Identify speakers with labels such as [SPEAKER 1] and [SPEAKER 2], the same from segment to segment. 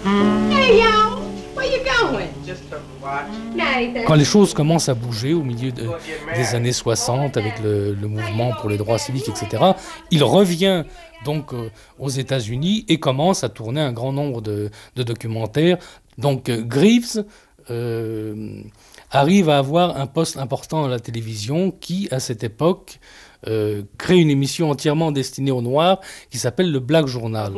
[SPEAKER 1] Hey, yo, where you going?
[SPEAKER 2] Quand les choses commencent à bouger au milieu des années 60 avec le mouvement pour les droits civiques, etc., il revient donc aux États-Unis et commence à tourner un grand nombre de documentaires. Donc Greaves arrive à avoir un poste important à la télévision qui, à cette époque, crée une émission entièrement destinée aux Noirs qui s'appelle le Black Journal.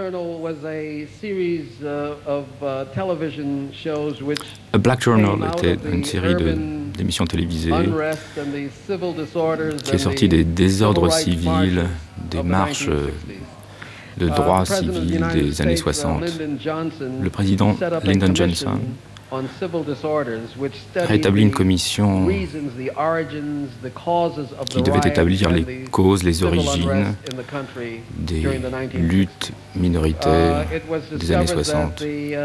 [SPEAKER 3] Le Black Journal était une série d'émissions télévisées qui est sortie des désordres civils, des marches de droits civils des années 60. Le président Lyndon Johnson a établi une commission qui devait établir les causes, les origines des luttes minoritaires des années 60.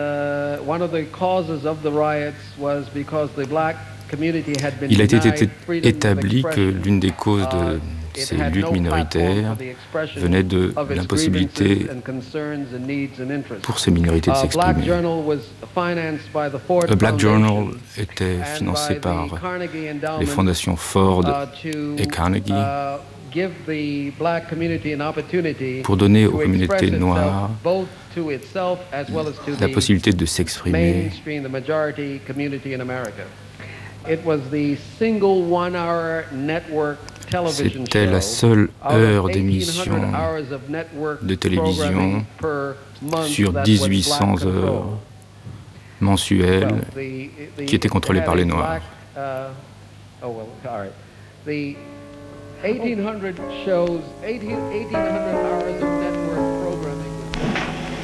[SPEAKER 3] Il a été établi que l'une des causes de ces luttes minoritaires venait de l'impossibilité pour ces minorités de s'exprimer. Le Black Journal était financé par les fondations Ford et Carnegie pour donner aux communautés noires la possibilité de s'exprimer. C'était la seule heure d'émission de télévision sur 1800 heures mensuelles qui étaient contrôlées par les Noirs.